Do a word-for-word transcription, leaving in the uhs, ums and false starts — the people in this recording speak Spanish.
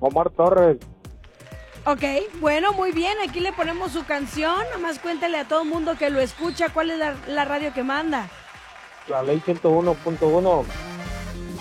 Omar Torres. Ok, bueno, muy bien, aquí le ponemos su canción, nomás cuéntale a todo el mundo que lo escucha cuál es la, la radio que manda. La ley ciento uno punto uno.